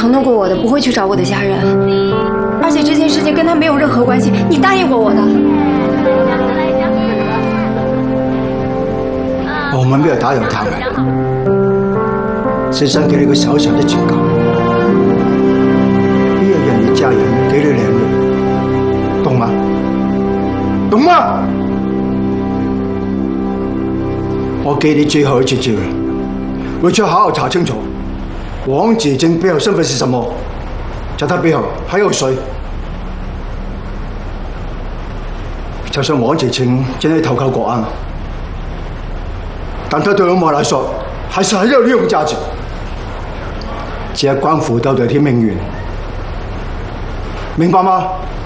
承诺过我的，不会去找我的家人，而且这件事情跟他没有任何关系，你答应过我的。 我们没有打扰他们，只想给你个小小的警告，不要让你家人给你联络，懂吗？懂吗？我给你最后一次机会，回去好好查清楚王子正背后身份是什么，在他背后还有谁？就算王子清真的投靠国安，但他对我们来说还是很有利用价值，这关乎到对天命运，明白吗？